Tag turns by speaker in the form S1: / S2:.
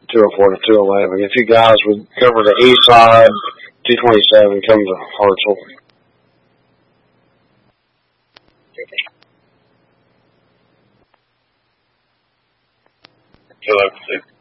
S1: 204 to 211. If you guys would cover the east side, 227, come to Hartselle.
S2: 206.